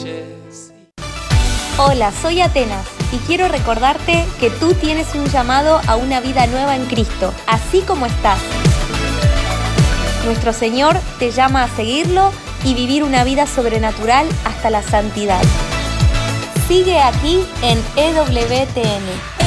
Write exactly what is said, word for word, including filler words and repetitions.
noches. Hola, soy Atenas y quiero recordarte que tú tienes un llamado a una vida nueva en Cristo, así como estás. Nuestro Señor te llama a seguirlo y vivir una vida sobrenatural hasta la santidad. Sigue aquí en E W T N.